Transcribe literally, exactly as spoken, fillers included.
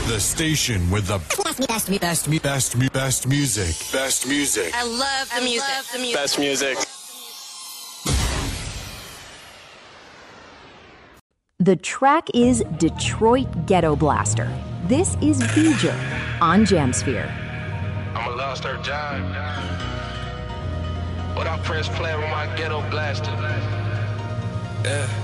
The station with the best, best, best, best, best, best music. Best music. I love the I music. love the music. Best music. The track is Detroit Ghetto Blaster. This is Beeger on Jamsphere. I'm a lost her job. But I press play with my ghetto blaster. Yeah.